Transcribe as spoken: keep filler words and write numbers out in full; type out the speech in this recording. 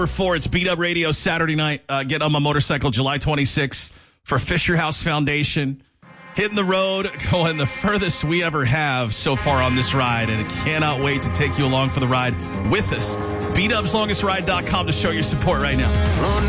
Four, it's Beat Up Radio Saturday night. Uh, get on my motorcycle July twenty-sixth for Fisher House Foundation. Hitting the road, going the furthest we ever have so far on this ride, and I cannot wait to take you along for the ride with us. beat ups longest ride dot com to show your support right now.